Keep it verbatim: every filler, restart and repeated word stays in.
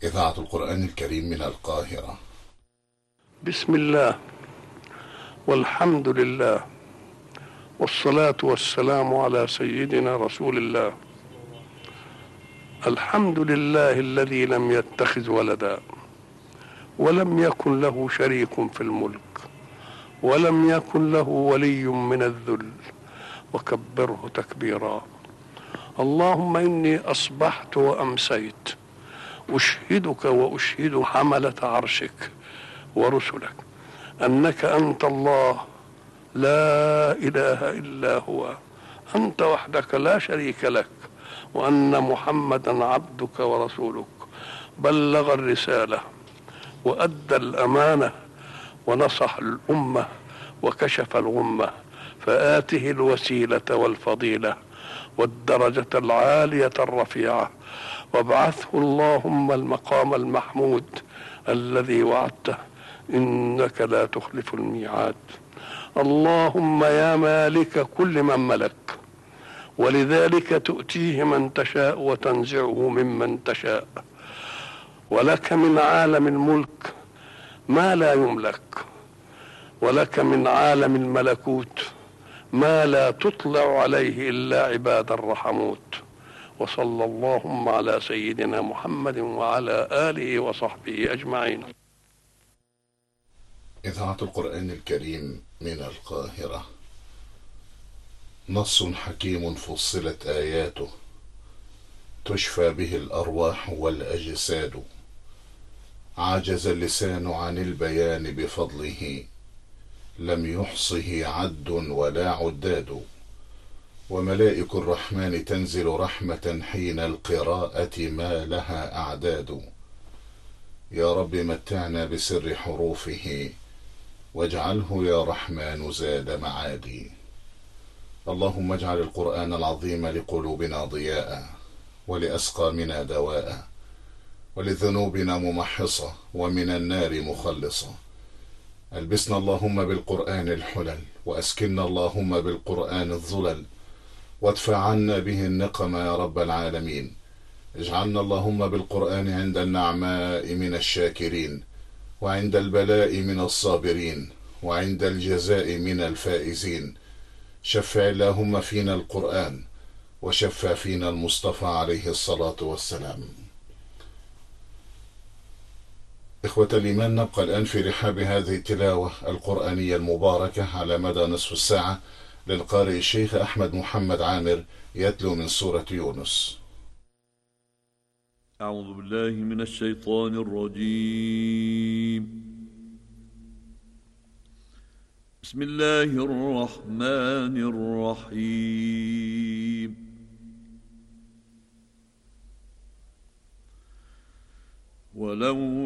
إذاعة القرآن الكريم من القاهرة. بسم الله والحمد لله والصلاة والسلام على سيدنا رسول الله. الحمد لله الذي لم يتخذ ولدا ولم يكن له شريك في الملك ولم يكن له ولي من الذل وكبره تكبيرا. اللهم إني أصبحت وأمسيت أشهدك وأشهد حملة عرشك ورسلك أنك أنت الله لا إله إلا هو، أنت وحدك لا شريك لك، وأن محمدا عبدك ورسولك، بلغ الرسالة وأدى الأمانة ونصح الأمة وكشف الغمة، فآته الوسيلة والفضيلة والدرجة العالية الرفيعة، وابعثه اللهم المقام المحمود الذي وعدته إنك لا تخلف الميعاد. اللهم يا مالك كل من ملك، ولذلك تؤتيه من تشاء وتنزعه ممن تشاء، ولك من عالم الملك ما لا يملك، ولك من عالم الملكوت ما لا تطلع عليه إلا عباد الرحموت. وصلى اللهم على سيدنا محمد وعلى آله وصحبه أجمعين. إذاعة القرآن الكريم من القاهرة. نص حكيم فصلت آياته، تشفى به الأرواح والأجساد، عجز اللسان عن البيان بفضله، لم يحصه عد ولا عداد. وملائك الرحمن تنزل رحمة حين القراءة ما لها أعداد. يا رب متعنا بسر حروفه، واجعله يا رحمن زاد معادي. اللهم اجعل القرآن العظيم لقلوبنا ضياء، ولأسقامنا دواء، ولذنوبنا ممحصة، ومن النار مخلصة. ألبسنا اللهم بالقرآن الحلل، وأسكننا اللهم بالقرآن الظلل، وادفع عنا به النقم يا رب العالمين. اجعلنا اللهم بالقرآن عند النعماء من الشاكرين، وعند البلاء من الصابرين، وعند الجزاء من الفائزين. شفع اللهم فينا القرآن، وشفع فينا المصطفى عليه الصلاة والسلام. إخوة الإيمان، نبقى الآن في رحاب هذه التلاوة القرآنية المباركة على مدى نصف الساعة للقارئ الشيخ أحمد محمد عامر، يتلو من سورة يونس. أعوذ بالله من الشيطان الرجيم. بسم الله الرحمن الرحيم. ولو